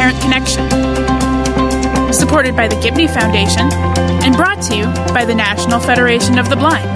Parent Connection. Supported by the Gibney Foundation and brought to you by the National Federation of the Blind.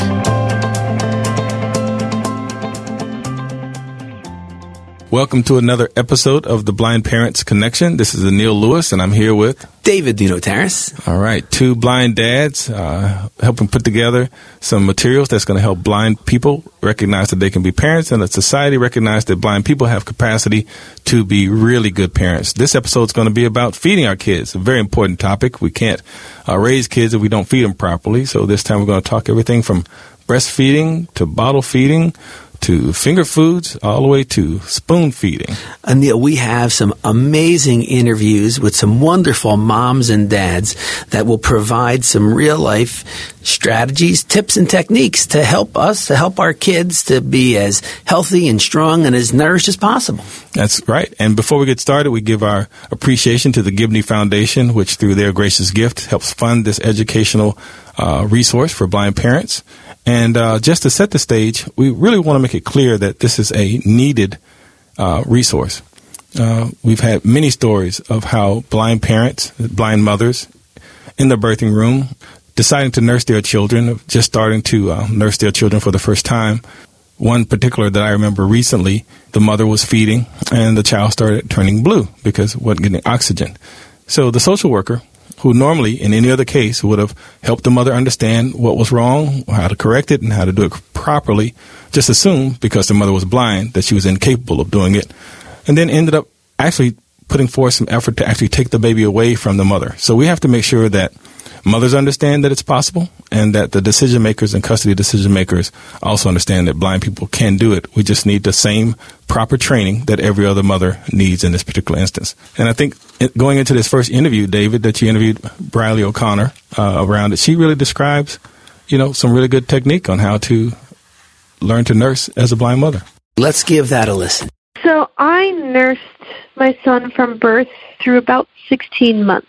Welcome to another episode of the Blind Parents Connection. This is Anil Lewis, and I'm here with David Dino Terrace. All right, two blind dads helping put together some materials that's going to help blind people recognize that they can be parents, and that society recognize that blind people have capacity to be really good parents. This episode is going to be about feeding our kids, a very important topic. We can't raise kids if we don't feed them properly. So this time we're going to talk everything from breastfeeding to bottle feeding to finger foods, all the way to spoon feeding. Anil, we have some amazing interviews with some wonderful moms and dads that will provide some real-life strategies, tips, and techniques to help us, to help our kids to be as healthy and strong and as nourished as possible. That's right. And before we get started, we give our appreciation to the Gibney Foundation, which through their gracious gift helps fund this educational resource for blind parents. And just to set the stage, we really want to make it clear that this is a needed resource. We've had many stories of how blind parents, blind mothers in the birthing room deciding to nurse their children, just starting to nurse their children for the first time. One particular that I remember recently, the mother was feeding and the child started turning blue because it wasn't getting oxygen. So the social worker, who normally in any other case would have helped the mother understand what was wrong, how to correct it, and how to do it properly, just assumed because the mother was blind that she was incapable of doing it, and then ended up actually putting forth some effort to actually take the baby away from the mother. So we have to make sure that mothers understand that it's possible and that the decision makers and custody decision makers also understand that blind people can do it. We just need the same proper training that every other mother needs in this particular instance. And I think going into this first interview, David, that you interviewed Briley O'Connor around it, she really describes, some really good technique on how to learn to nurse as a blind mother. Let's give that a listen. So I nursed my son from birth through about 16 months.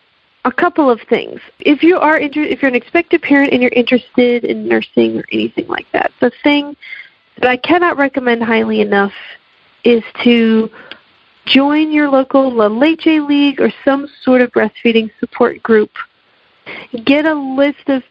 A couple of things. If you're an expectant parent and you're interested in nursing or anything like that, the thing that I cannot recommend highly enough is to join your local La Leche League or some sort of breastfeeding support group. Get a list of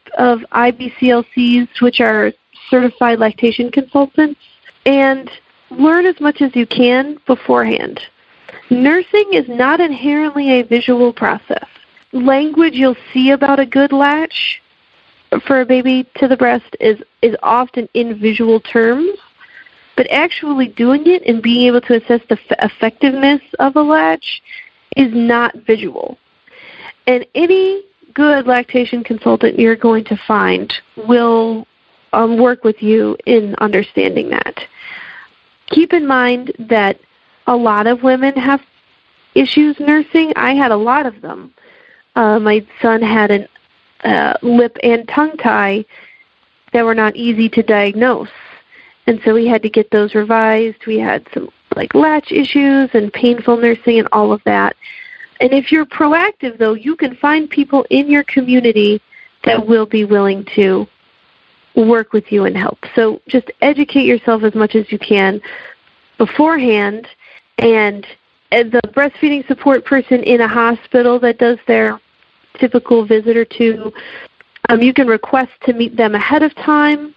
IBCLCs, which are certified lactation consultants, and learn as much as you can beforehand. Nursing is not inherently a visual process. Language you'll see about a good latch for a baby to the breast is often in visual terms, but actually doing it and being able to assess the effectiveness of a latch is not visual. And any good lactation consultant you're going to find will work with you in understanding that. Keep in mind that a lot of women have issues nursing. I had a lot of them. My son had a lip and tongue tie that were not easy to diagnose, and so we had to get those revised. We had some latch issues and painful nursing and all of that. And if you're proactive, though, you can find people in your community that will be willing to work with you and help. So just educate yourself as much as you can beforehand, and the breastfeeding support person in a hospital that does their typical visit or two, you can request to meet them ahead of time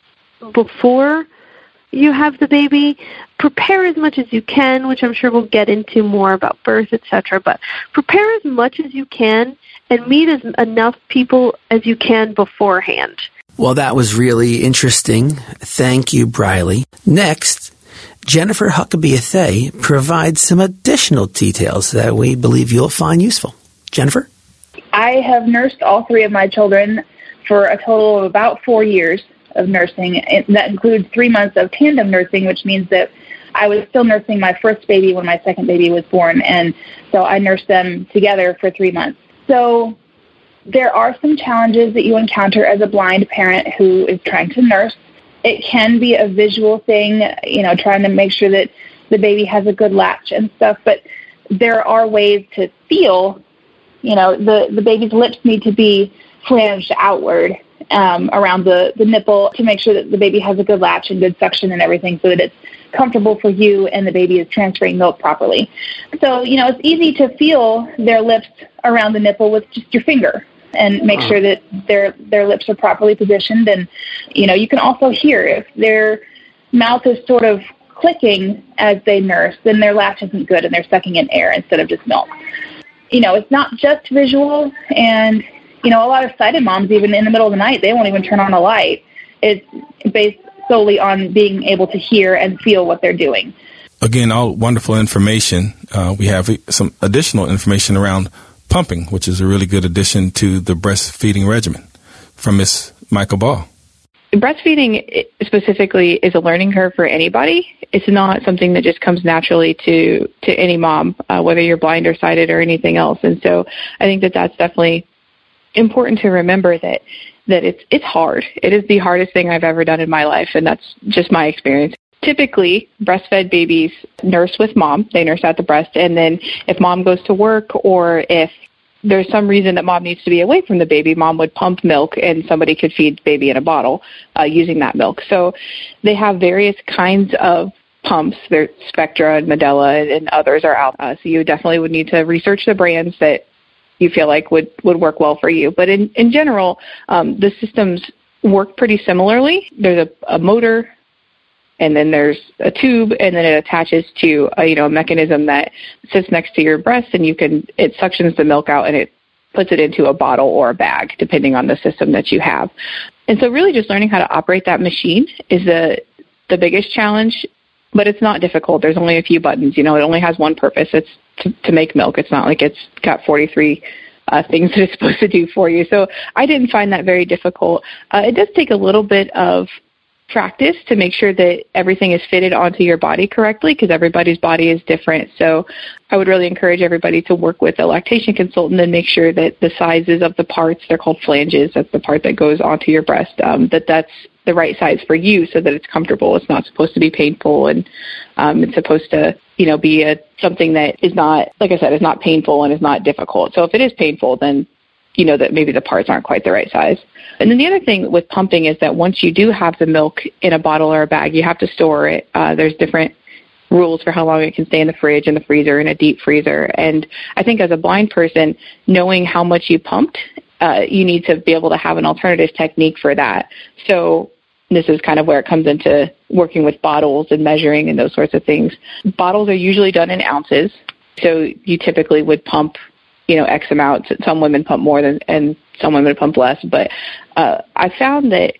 before you have the baby. Prepare as much as you can, which I'm sure we'll get into more about birth, etc. But prepare as much as you can and meet enough people as you can beforehand. Well, that was really interesting. Thank you, Briley. Next, Jennifer Huckabee provides some additional details that we believe you'll find useful. Jennifer? I have nursed all three of my children for a total of about 4 years of nursing. That includes 3 months of tandem nursing, which means that I was still nursing my first baby when my second baby was born, and so I nursed them together for 3 months. So there are some challenges that you encounter as a blind parent who is trying to nurse. It can be a visual thing, trying to make sure that the baby has a good latch and stuff, but there are ways to feel The baby's lips need to be flanged outward around the nipple to make sure that the baby has a good latch and good suction and everything, so that it's comfortable for you and the baby is transferring milk properly. So, it's easy to feel their lips around the nipple with just your finger and make sure that their lips are properly positioned. And, you can also hear if their mouth is sort of clicking as they nurse, then their latch isn't good and they're sucking in air instead of just milk. It's not just visual, and, a lot of sighted moms, even in the middle of the night, they won't even turn on a light. It's based solely on being able to hear and feel what they're doing. Again, all wonderful information. We have some additional information around pumping, which is a really good addition to the breastfeeding regimen, from Ms. Michael Ball. Breastfeeding specifically is a learning curve for anybody. It's not something that just comes naturally to any mom, whether you're blind or sighted or anything else. And so I think that that's definitely important to remember that it's hard. It is the hardest thing I've ever done in my life, and that's just my experience. Typically, breastfed babies nurse with mom. They nurse at the breast, and then if mom goes to work or if there's some reason that mom needs to be away from the baby, mom would pump milk and somebody could feed baby in a bottle using that milk. So they have various kinds of pumps. There's Spectra and Medela, and others are out. So you definitely would need to research the brands that you feel like would work well for you. But in general, the systems work pretty similarly. There's a motor, and then there's a tube, and then it attaches to a mechanism that sits next to your breast, and it suctions the milk out and it puts it into a bottle or a bag, depending on the system that you have. And so really just learning how to operate that machine is the biggest challenge, but it's not difficult. There's only a few buttons. It only has one purpose. It's to make milk. It's not like it's got 43 things that it's supposed to do for you. So I didn't find that very difficult. It does take a little bit of practice to make sure that everything is fitted onto your body correctly, because everybody's body is different. So I would really encourage everybody to work with a lactation consultant and make sure that the sizes of the parts, they're called flanges, that's the part that goes onto your breast, that's the right size for you so that it's comfortable. It's not supposed to be painful, and it's supposed to, be something that is not, like I said, is not painful and is not difficult. So if it is painful, then that maybe the parts aren't quite the right size. And then the other thing with pumping is that once you do have the milk in a bottle or a bag, you have to store it. There's different rules for how long it can stay in the fridge, in the freezer, in a deep freezer. And I think as a blind person, knowing how much you pumped, you need to be able to have an alternative technique for that. So this is kind of where it comes into working with bottles and measuring and those sorts of things. Bottles are usually done in ounces. So you typically would pump X amount. Some women pump more and some women pump less. But I found that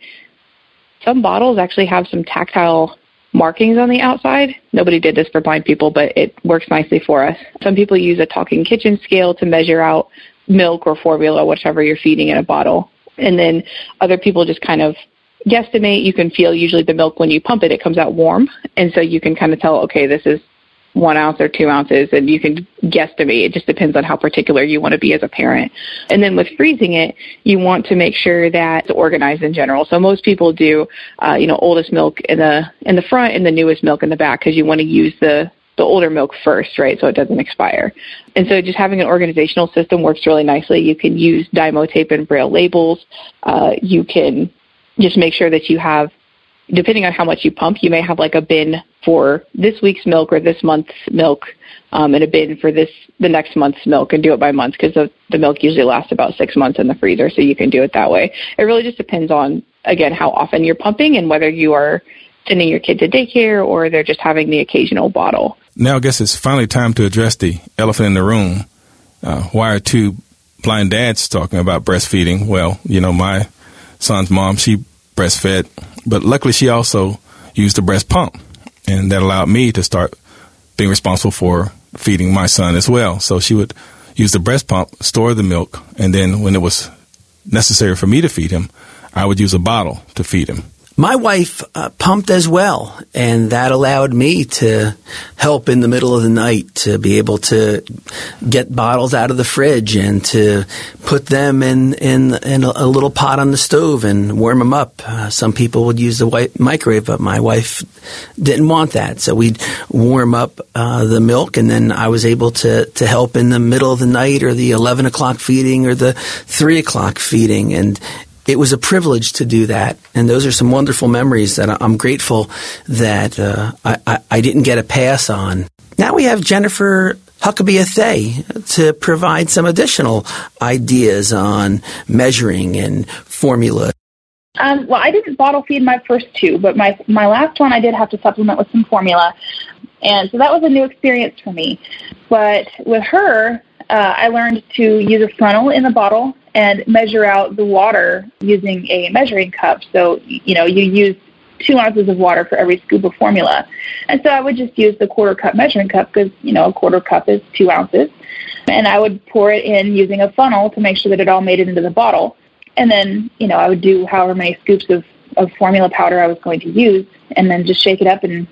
some bottles actually have some tactile markings on the outside. Nobody did this for blind people, but it works nicely for us. Some people use a talking kitchen scale to measure out milk or formula, whichever you're feeding in a bottle. And then other people just kind of guesstimate. You can feel usually the milk when you pump it, it comes out warm. And so you can kind of tell, okay, this is 1 ounce or 2 ounces, and you can guesstimate. It just depends on how particular you want to be as a parent. And then with freezing it, you want to make sure that it's organized in general. So most people do, oldest milk in the front and the newest milk in the back, because you want to use the older milk first, right, so it doesn't expire. And so just having an organizational system works really nicely. You can use Dymo tape and Braille labels. You can just make sure that you have, depending on how much you pump, you may have like a bin for this week's milk or this month's milk, and a bin for the next month's milk, and do it by months, because the milk usually lasts about 6 months in the freezer, so you can do it that way. It really just depends on, again, how often you're pumping and whether you are sending your kid to daycare or they're just having the occasional bottle. Now I guess it's finally time to address the elephant in the room. Why are two blind dads talking about breastfeeding? Well, my son's mom, she breastfed, but luckily she also used a breast pump, and that allowed me to start being responsible for feeding my son as well. So she would use the breast pump, store the milk, and then when it was necessary for me to feed him, I would use a bottle to feed him. My wife pumped as well, and that allowed me to help in the middle of the night to be able to get bottles out of the fridge and to put them in a little pot on the stove and warm them up. Some people would use the microwave, but my wife didn't want that, so we'd warm up the milk, and then I was able to help in the middle of the night or the 11 o'clock feeding or the 3 o'clock feeding, and it was a privilege to do that, and those are some wonderful memories that I'm grateful that I didn't get a pass on. Now we have Jennifer Huckabee to provide some additional ideas on measuring and formula. Well, I didn't bottle feed my first two, but my last one I did have to supplement with some formula, and so that was a new experience for me. But with her, I learned to use a funnel in the bottle and measure out the water using a measuring cup. So, you use 2 ounces of water for every scoop of formula. And so I would just use the quarter cup measuring cup because, a quarter cup is 2 ounces. And I would pour it in using a funnel to make sure that it all made it into the bottle. And then, I would do however many scoops of formula powder I was going to use and then just shake it up and,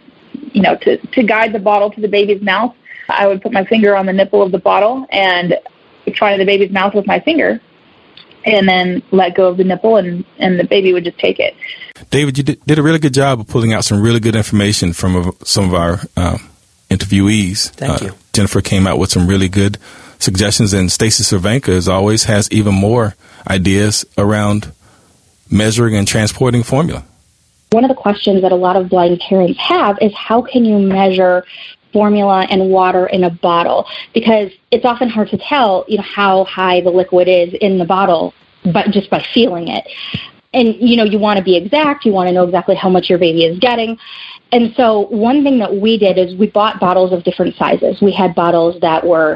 to guide the bottle to the baby's mouth. I would put my finger on the nipple of the bottle and try the baby's mouth with my finger and then let go of the nipple and the baby would just take it. David, you did a really good job of pulling out some really good information from some of our interviewees. Thank you. Jennifer came out with some really good suggestions, and Stacy Cervenka, as always, has even more ideas around measuring and transporting formula. One of the questions that a lot of blind parents have is how can you measure formula and water in a bottle, because it's often hard to tell, how high the liquid is in the bottle, but just by feeling it. And, you want to be exact. You want to know exactly how much your baby is getting. And so one thing that we did is we bought bottles of different sizes. We had bottles that were,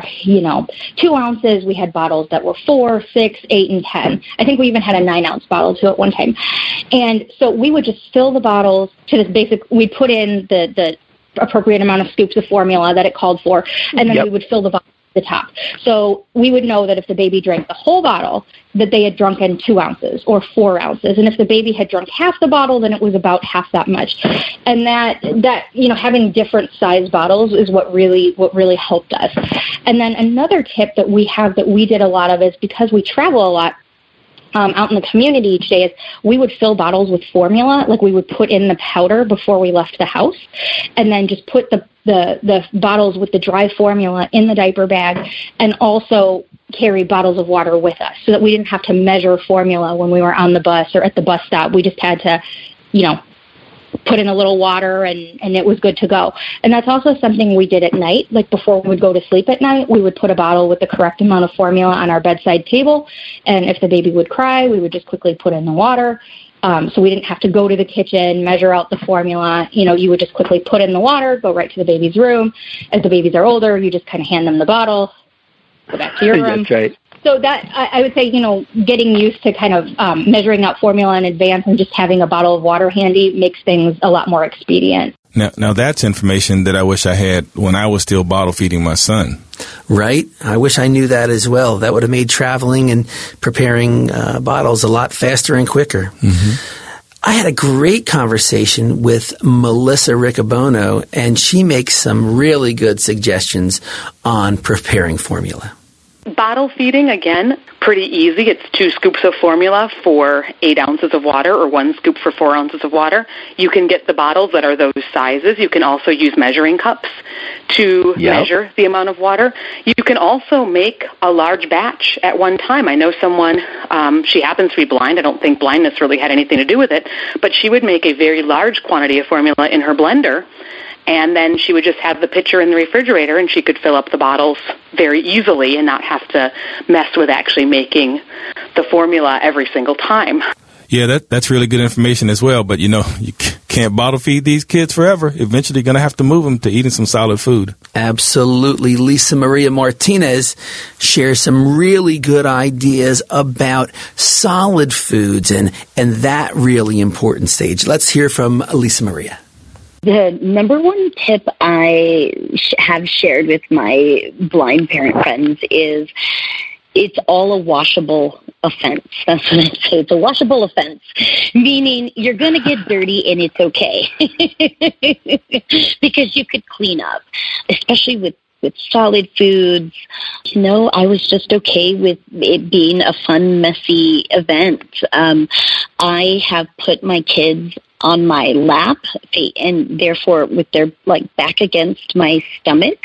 2 ounces. We had bottles that were 4, 6, 8, and 10. I think we even had a 9-ounce bottle too at one time. And so we would just fill the bottles to this basic, we'd put in the appropriate amount of scoops of formula that it called for, and then we would fill the bottle to the top. So we would know that if the baby drank the whole bottle, that they had drunken 2 ounces or 4 ounces. And if the baby had drunk half the bottle, then it was about half that much. And that having different size bottles is what really helped us. And then another tip that we have that we did a lot of is because we travel a lot, out in the community each day, is we would fill bottles with formula. Like we would put in the powder before we left the house and then just put the bottles with the dry formula in the diaper bag and also carry bottles of water with us so that we didn't have to measure formula when we were on the bus or at the bus stop. We just had to, put in a little water and it was good to go. And that's also something we did at night. Like before we would go to sleep at night, we would put a bottle with the correct amount of formula on our bedside table. And if the baby would cry, we would just quickly put in the water. So we didn't have to go to the kitchen, measure out the formula. You would just quickly put in the water, go right to the baby's room. As the babies are older, you just kind of hand them the bottle, go back to your room. That's right. So that, I would say, getting used to kind of measuring out formula in advance and just having a bottle of water handy makes things a lot more expedient. Now that's information that I wish I had when I was still bottle feeding my son. Right? I wish I knew that as well. That would have made traveling and preparing bottles a lot faster and quicker. Mm-hmm. I had a great conversation with Melissa Riccobono, and she makes some really good suggestions on preparing formula. Bottle feeding, again, pretty easy. It's 2 scoops of formula for 8 ounces of water or 1 scoop for 4 ounces of water. You can get the bottles that are those sizes. You can also use measuring cups to measure the amount of water. You can also make a large batch at one time. I know someone, she happens to be blind. I don't think blindness really had anything to do with it, but she would make a very large quantity of formula in her blender. And then she would just have the pitcher in the refrigerator, and she could fill up the bottles very easily and not have to mess with actually making the formula every single time. Yeah, that's really good information as well. But, you can't bottle feed these kids forever. Eventually, you're going to have to move them to eating some solid food. Absolutely. Lisa Maria Martinez shares some really good ideas about solid foods and that really important stage. Let's hear from Lisa Maria. The number one tip I have shared with my blind parent friends is it's all a washable offense. That's what I say. It's a washable offense, meaning you're going to get dirty and it's okay because you could clean up, especially with solid foods. You know, I was just okay with it being a fun, messy event. I have put my kids on my lap and therefore with their back against my stomach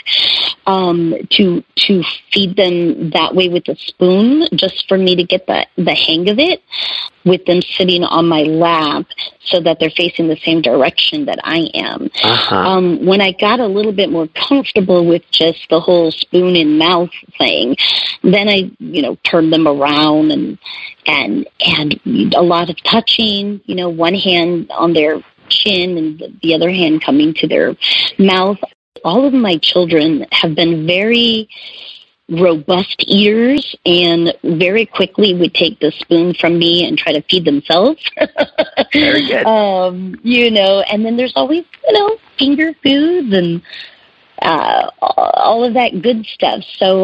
to feed them that way with a spoon, just for me to get the hang of it, with them sitting on my lap so that they're facing the same direction that I am. When I got a little bit more comfortable with just the whole spoon in mouth thing, then I, turned them around and a lot of touching, one hand on their chin and the other hand coming to their mouth. All of my children have been very robust eaters and very quickly would take the spoon from me and try to feed themselves. Very good. And then there's always, finger foods and all of that good stuff. So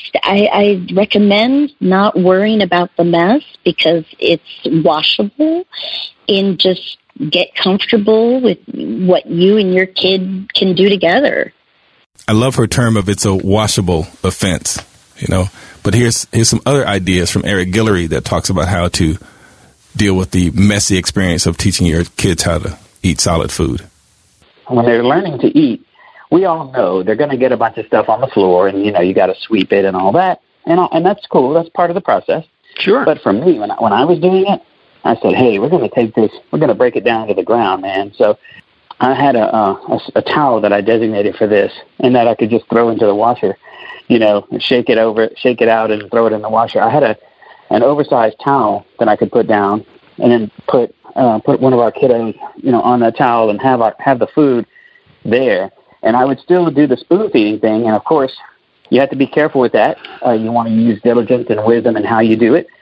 I recommend not worrying about the mess because it's washable, and just get comfortable with what you and your kid can do together. I love her term of it's a washable offense, But here's some other ideas from Eric Guillory that talks about how to deal with the messy experience of teaching your kids how to eat solid food. When they're learning to eat, we all know they're going to get a bunch of stuff on the floor, and you got to sweep it and all that, and that's cool. That's part of the process. Sure. But for me, when I was doing it, I said, hey, we're going to take this, we're going to break it down to the ground, man. So I had a towel that I designated for this, and that I could just throw into the washer, and shake it out and throw it in the washer. I had an oversized towel that I could put down, and then put one of our kiddos, on the towel and have the food there. And I would still do the spoon feeding thing, and of course, you have to be careful with that. You want to use diligence and wisdom in how you do it,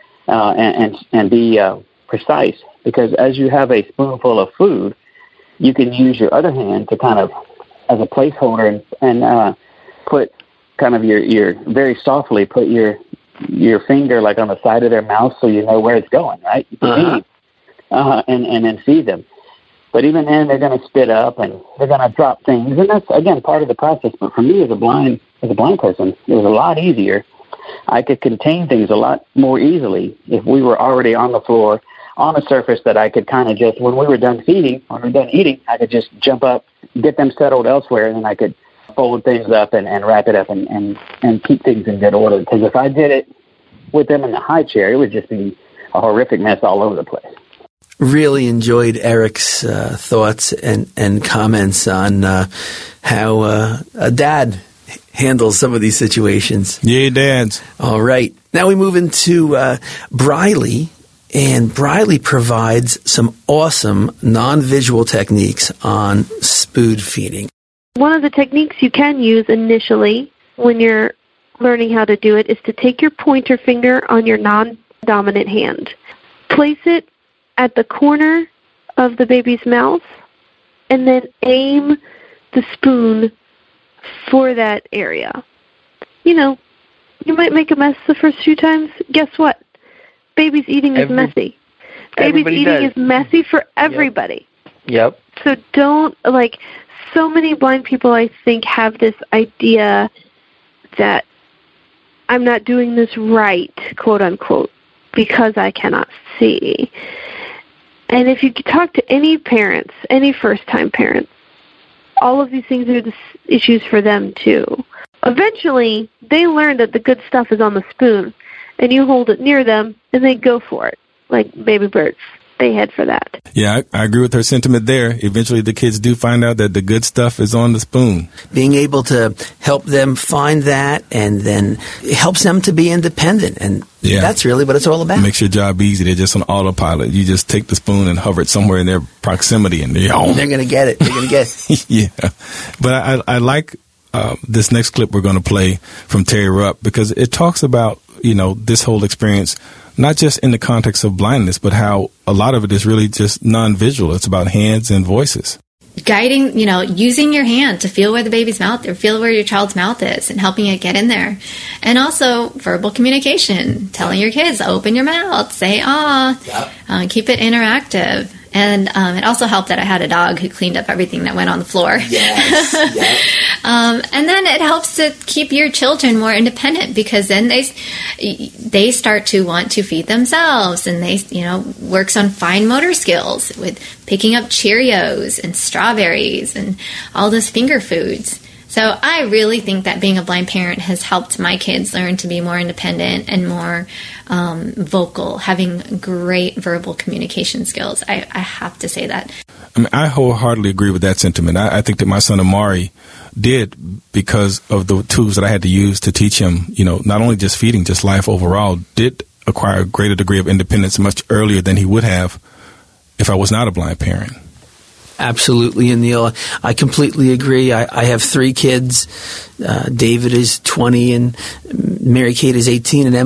and be precise, because as you have a spoonful of food, you can use your other hand to kind of as a placeholder and put kind of your very softly put your finger like on the side of their mouth so you know where it's going, right? And then feed them. But even then, they're going to spit up and they're going to drop things, and that's again part of the process. But for me, as a blind person, it was a lot easier. I could contain things a lot more easily if we were already on the floor, on a surface that I could kind of just, when we were done feeding, when we were done eating, I could just jump up, get them settled elsewhere, and then I could fold things up and wrap it up and keep things in good order. Because if I did it with them in the high chair, it would just be a horrific mess all over the place. Really enjoyed Eric's thoughts and comments on how a dad handles some of these situations. Yay, dads. All right. Now we move into Briley, and Briley provides some awesome non-visual techniques on spoon feeding. One of the techniques you can use initially when you're learning how to do it is to take your pointer finger on your non-dominant hand. Place it at the corner of the baby's mouth, and then aim the spoon for that area. You might make a mess the first few times. Guess what? Baby's eating is messy. Baby's eating is messy for everybody. Yep. So don't, so many blind people, I think, have this idea that I'm not doing this right, quote unquote, because I cannot see. And if you talk to any parents, any first-time parents, all of these things are the issues for them too. Eventually, they learn that the good stuff is on the spoon, and you hold it near them, and they go for it, like baby birds. They head for that. Yeah, I agree with her sentiment there. Eventually, the kids do find out that the good stuff is on the spoon. Being able to help them find that, and then it helps them to be independent, and that's really what it's all about. Makes your job easy. They're just on autopilot. You just take the spoon and hover it somewhere in their proximity, and they're going to get it. They're going to get it. Yeah. But I like this next clip we're going to play from Terry Rupp, because it talks about, this whole experience, not just in the context of blindness, but how a lot of it is really just non-visual. It's about hands and voices. guiding, using your hand to feel where the baby's mouth or feel where your child's mouth is and helping it get in there. And also verbal communication, telling your kids, open your mouth, say keep it interactive. And it also helped that I had a dog who cleaned up everything that went on the floor. Yes. And then it helps to keep your children more independent, because then they start to want to feed themselves, and they works on fine motor skills with picking up Cheerios and strawberries and all those finger foods. So I really think that being a blind parent has helped my kids learn to be more independent and more vocal, having great verbal communication skills. I have to say that. I wholeheartedly agree with that sentiment. I think that my son Amari did, because of the tools that I had to use to teach him, not only just feeding, just life overall, did acquire a greater degree of independence much earlier than he would have if I was not a blind parent. Absolutely, Anil. I completely agree. I have 3 kids. David is 20 and Mary Kate is 18, and